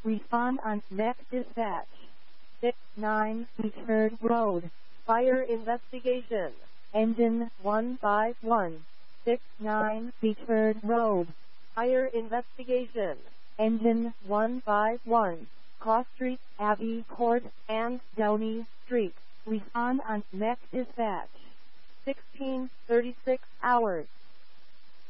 Respond on Mech Dispatch. 69 Beechford Road. Fire investigation. Engine 151. 69 Beechford Road. Fire investigation. Engine 151. Cross Street, Abbey Court, and Downey Street. Respond on Mech Dispatch. 16:36 hours.